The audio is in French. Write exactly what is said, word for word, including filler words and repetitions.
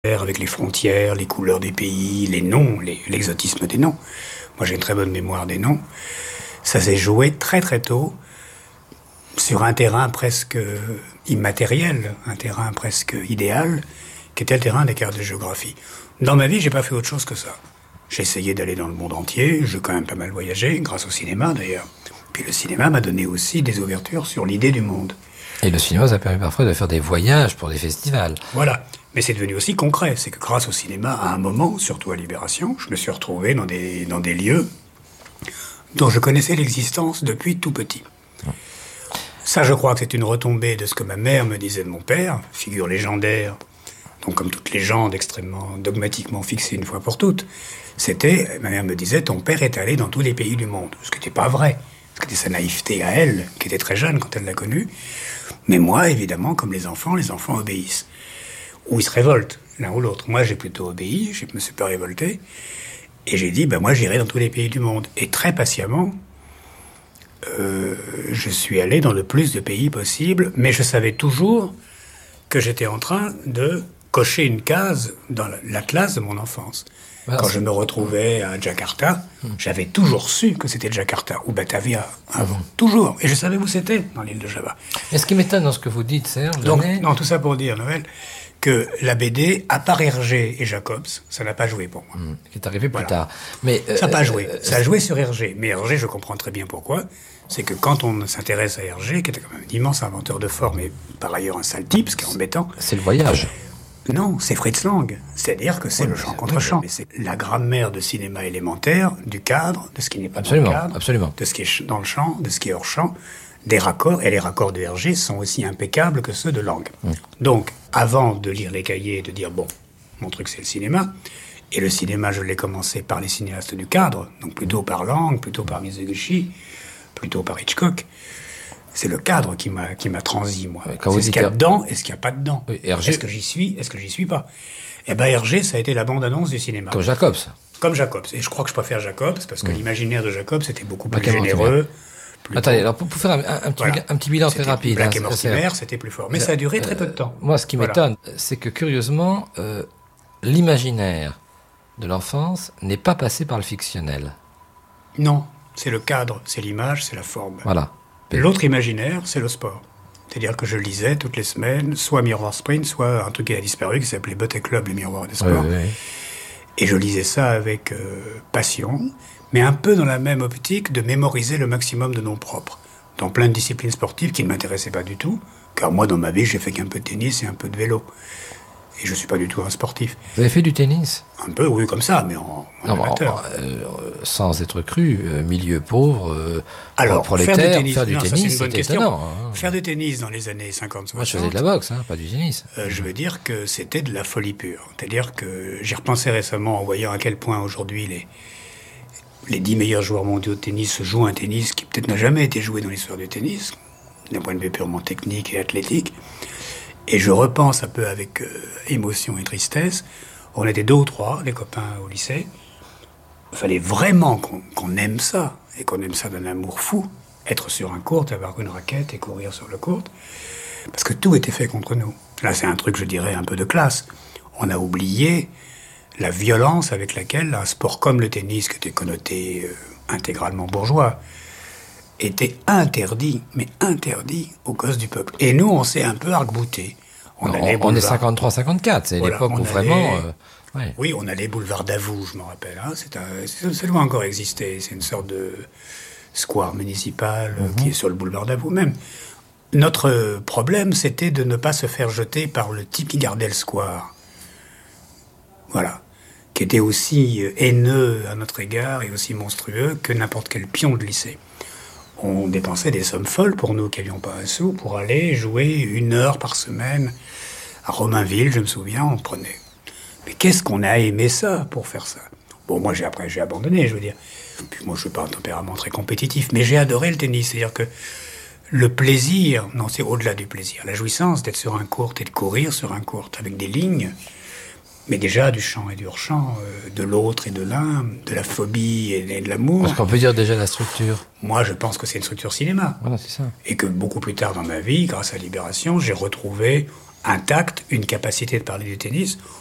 avec les frontières, les couleurs des pays, les noms, les, l'exotisme des noms. Moi, j'ai une très bonne mémoire des noms. Ça s'est joué très très tôt sur un terrain presque immatériel, un terrain presque idéal, qui était le terrain des cartes de géographie. Dans ma vie, j'ai pas fait autre chose que ça. J'ai essayé d'aller dans le monde entier, j'ai quand même pas mal voyagé, grâce au cinéma d'ailleurs. Puis le cinéma m'a donné aussi des ouvertures sur l'idée du monde. Et le cinéma, ça permet parfois de faire des voyages pour des festivals. Voilà. Mais c'est devenu aussi concret. C'est que grâce au cinéma, à un moment, surtout à Libération, je me suis retrouvé dans des, dans des lieux dont je connaissais l'existence depuis tout petit. Ça, je crois que c'est une retombée de ce que ma mère me disait de mon père, figure légendaire, donc comme toutes les légendes extrêmement dogmatiquement fixées une fois pour toutes. C'était, ma mère me disait, ton père est allé dans tous les pays du monde. Ce qui n'était pas vrai. Ce qui était sa naïveté à elle, qui était très jeune quand elle l'a connu. Mais moi, évidemment, comme les enfants, les enfants obéissent. Ou ils se révoltent, l'un ou l'autre. Moi, j'ai plutôt obéi, je me suis pas révolté. Et j'ai dit, ben moi, j'irai dans tous les pays du monde. Et très patiemment, euh, je suis allé dans le plus de pays possible, mais je savais toujours que j'étais en train de cocher une case dans l'atlas de mon enfance. Voilà, Quand je me retrouvais à Jakarta, hum. j'avais toujours su que c'était Jakarta, ou Batavia, avant. Hum. Toujours. Et je savais où c'était, dans l'île de Java. Et ce qui m'étonne dans ce que vous dites, Serge... Donc, donné... non, tout ça pour dire, Noël, que la B D, à part Hergé et Jacobs, ça n'a pas joué pour moi. Mmh, qui est arrivé plus voilà. tard. Mais, euh, ça n'a pas joué. Euh, ça a joué sur Hergé. Mais Hergé, je comprends très bien pourquoi. C'est que quand on s'intéresse à Hergé, qui était quand même un immense inventeur de forme, et par ailleurs un sale type, ce qui est embêtant... C'est le voyage. Non, c'est Fritz Lang. C'est-à-dire que c'est oui, le chant contre chant. C'est la grammaire de cinéma élémentaire, du cadre, de ce qui n'est pas absolument, dans le cadre, absolument. de ce qui est dans le champ, de ce qui est hors champ, des raccords, et les raccords de Hergé sont aussi impeccables que ceux de Lang. Mmh. Donc, avant de lire les cahiers et de dire, bon, mon truc c'est le cinéma, et le cinéma je l'ai commencé par les cinéastes du cadre, donc plutôt par Lang, plutôt par Mizoguchi, plutôt par Hitchcock, c'est le cadre qui m'a, qui m'a transi, moi. Quand c'est ce qu'il y a dedans et ce qu'il n'y a pas dedans. Oui, Hergé... Est-ce que j'y suis, est-ce que j'y suis pas? Eh ben Hergé, ça a été la bande-annonce du cinéma. Comme Jacobs. Comme Jacobs. Et je crois que je préfère Jacobs, parce que mmh. l'imaginaire de Jacobs était beaucoup plus Black généreux. Plutôt... Attendez, alors pour, pour faire un, un, petit, voilà. un petit bilan c'était très rapide... Black hein, et Mortimer, c'était plus fort. Mais ça, ça a duré euh, très peu de temps. Moi, ce qui voilà. m'étonne, c'est que curieusement, euh, l'imaginaire de l'enfance n'est pas passé par le fictionnel. Non, c'est le cadre, c'est l'image, c'est la forme. Voilà. L'autre imaginaire, c'est le sport. C'est-à-dire que je lisais toutes les semaines, soit Miroir Sprint, soit un truc qui a disparu, qui s'appelait Bottet Club, les miroirs des sports. Oui, oui, oui. Et je lisais ça avec euh, passion, mais un peu dans la même optique de mémoriser le maximum de noms propres, dans plein de disciplines sportives qui ne m'intéressaient pas du tout, car moi, dans ma vie, j'ai fait qu'un peu de tennis et un peu de vélo. Et je ne suis pas du tout un sportif. Vous avez fait du tennis? Un peu, oui, comme ça, mais en, en non, amateur. Euh, sans être cru, euh, milieu pauvre, euh, Alors, prolétaire, faire du tennis, faire du non, tennis, ça, c'est une bonne question. Étonnant, hein. Faire du tennis dans les années cinquante soixante... Moi, je faisais de la boxe, hein, pas du tennis. Euh, je veux dire que c'était de la folie pure. C'est-à-dire que j'y repensais récemment en voyant à quel point aujourd'hui les, les dix meilleurs joueurs mondiaux de tennis se jouent un tennis qui peut-être n'a jamais été joué dans l'histoire du tennis, d'un point de vue purement technique et athlétique. Et je repense un peu avec euh, émotion et tristesse. On était deux ou trois, les copains au lycée. Il fallait vraiment qu'on, qu'on aime ça, et qu'on aime ça d'un amour fou. Être sur un court, avoir une raquette et courir sur le court. Parce que tout était fait contre nous. Là, c'est un truc, je dirais, un peu de classe. On a oublié la violence avec laquelle un sport comme le tennis, qui était connoté euh, intégralement bourgeois, était interdit, mais interdit aux gosses du peuple. Et nous, on s'est un peu arc-boutés. On, on, on est cinquante-trois cinquante-quatre, c'est voilà, l'époque où allait, vraiment... Euh, ouais. Oui, on allait boulevard Davout, je m'en rappelle. Hein, c'est un, c'est, ça doit encore exister. C'est une sorte de square municipal mm-hmm. qui est sur le boulevard Davout même. Notre problème, c'était de ne pas se faire jeter par le type qui gardait le square. Voilà. Qui était aussi haineux à notre égard et aussi monstrueux que n'importe quel pion de lycée. On dépensait des sommes folles pour nous qui n'avions pas un sou pour aller jouer une heure par semaine à Romainville, je me souviens, on prenait. Mais qu'est-ce qu'on a aimé ça pour faire ça? Bon, moi, j'ai, après, j'ai abandonné, je veux dire. Puis moi, je ne suis pas un tempérament très compétitif, mais j'ai adoré le tennis. C'est-à-dire que le plaisir, non, c'est au-delà du plaisir. La jouissance d'être sur un court et de courir sur un court avec des lignes, mais déjà du chant et du hors-champ, euh, de l'autre et de l'un, de la phobie et de l'amour. Parce qu'on peut dire déjà la structure. Moi, je pense que c'est une structure cinéma. Voilà, c'est ça. Et que beaucoup plus tard dans ma vie, grâce à Libération, j'ai retrouvé intacte une capacité de parler du tennis